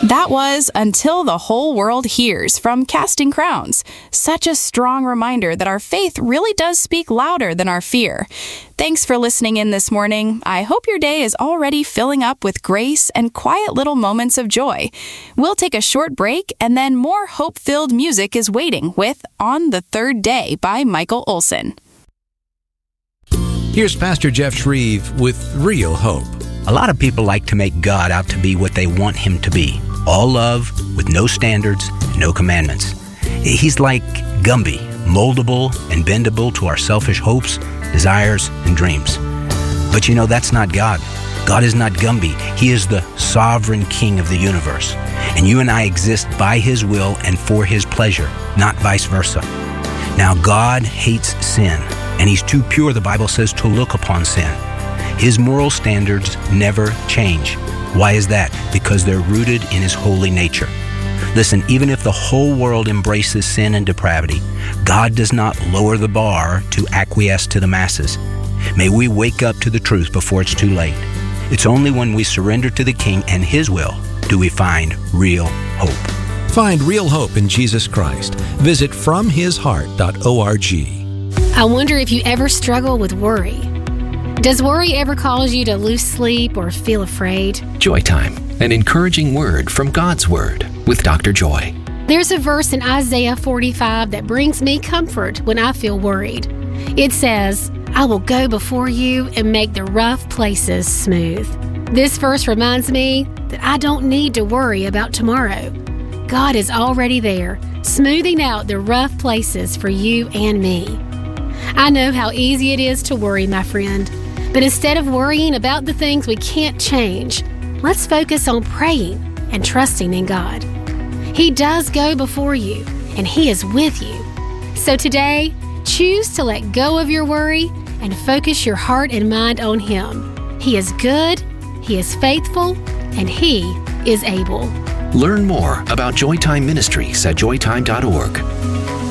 That was Until the Whole World Hears from Casting Crowns. Such a strong reminder that our faith really does speak louder than our fear. Thanks for listening in this morning. I hope your day is already filling up with grace and quiet little moments of joy. We'll take a short break, and then more hope-filled music is waiting with On the Third Day by Michael Olson. Here's Pastor Jeff Shreve with Real Hope. A lot of people like to make God out to be what they want him to be. All love, with no standards, no commandments. He's like Gumby, moldable and bendable to our selfish hopes, desires, and dreams. But that's not God. God is not Gumby. He is the sovereign king of the universe. And you and I exist by his will and for his pleasure, not vice versa. Now, God hates sin, and he's too pure, the Bible says, to look upon sin. His moral standards never change. Why is that? Because they're rooted in his holy nature. Listen, even if the whole world embraces sin and depravity, God does not lower the bar to acquiesce to the masses. May we wake up to the truth before it's too late. It's only when we surrender to the King and his will do we find real hope. Find real hope in Jesus Christ. Visit FromHisHeart.org. I wonder if you ever struggle with worry. Does worry ever cause you to lose sleep or feel afraid? Joy Time, an encouraging word from God's Word with Dr. Joy. There's a verse in Isaiah 45 that brings me comfort when I feel worried. It says, "I will go before you and make the rough places smooth." This verse reminds me that I don't need to worry about tomorrow. God is already there, smoothing out the rough places for you and me. I know how easy it is to worry, my friend. But instead of worrying about the things we can't change, let's focus on praying and trusting in God. He does go before you, and he is with you. So today, choose to let go of your worry and focus your heart and mind on him. He is good, he is faithful, and he is able. Learn more about Joy Time Ministries at joytime.org.